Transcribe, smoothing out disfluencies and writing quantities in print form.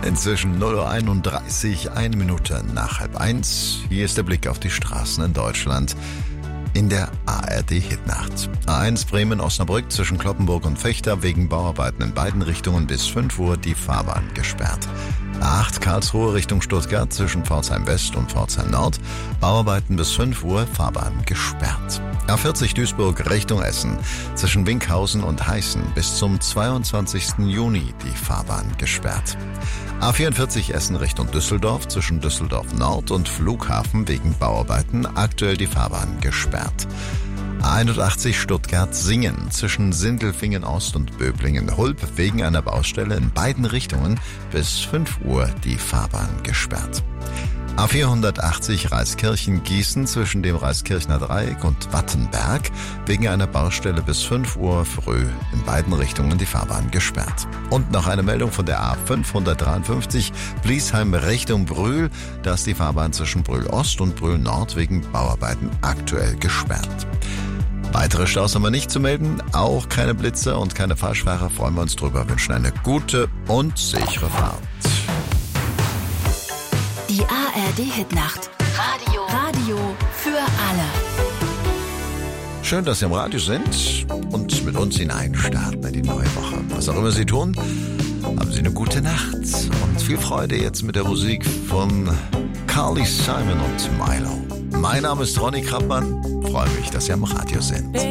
Inzwischen 0:31 Uhr, 1 Minute nach 12:30. Hier ist der Blick auf die Straßen in Deutschland in der ARD-Hitnacht. A1 Bremen-Osnabrück zwischen Cloppenburg und Vechta wegen Bauarbeiten in beiden Richtungen bis 5 Uhr die Fahrbahn gesperrt. A8 Karlsruhe Richtung Stuttgart zwischen Pforzheim West und Pforzheim Nord. Bauarbeiten bis 5 Uhr, Fahrbahn gesperrt. A40 Duisburg Richtung Essen zwischen Winkhausen und Heißen bis zum 22. Juni die Fahrbahn gesperrt. A44 Essen Richtung Düsseldorf zwischen Düsseldorf Nord und Flughafen wegen Bauarbeiten aktuell die Fahrbahn gesperrt. A81 Stuttgart-Singen zwischen Sindelfingen Ost und Böblingen-Hulb wegen einer Baustelle in beiden Richtungen bis 5 Uhr die Fahrbahn gesperrt. A480 Reiskirchen-Gießen zwischen dem Reiskirchner Dreieck und Wattenberg wegen einer Baustelle bis 5 Uhr früh in beiden Richtungen die Fahrbahn gesperrt. Und noch eine Meldung von der A553 Bliesheim Richtung Brühl. Da ist die Fahrbahn zwischen Brühl Ost und Brühl Nord wegen Bauarbeiten aktuell gesperrt. Weitere Staus haben wir nicht zu melden, auch keine Blitzer und keine Falschfahrer. Freuen wir uns drüber, wünschen eine gute und sichere Fahrt. Die ARD-Hitnacht. Radio für alle. Schön, dass Sie am Radio sind und mit uns hineinstarten in die neue Woche. Was auch immer Sie tun, haben Sie eine gute Nacht und viel Freude jetzt mit der Musik von Carly Simon und Milo. Mein Name ist Ronny Krappmann. Freue mich, dass Sie am Radio sind.